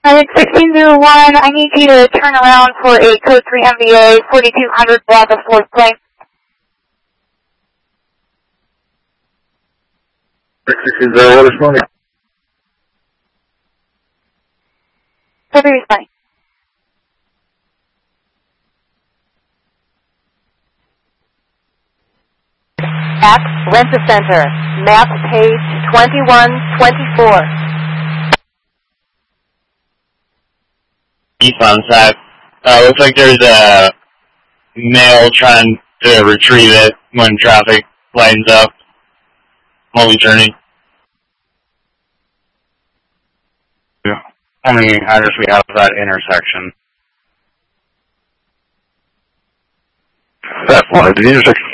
1601, I need you to turn around for a code 3 MVA 4200 block of 4th plane. 660, what is running? 4 responding. At Rent a Center, map page 2124. East on side. Looks like there's a male trying to retrieve it when traffic lightens up. Multi-journey. Yeah. How many address we have at that intersection? That's one of the intersection.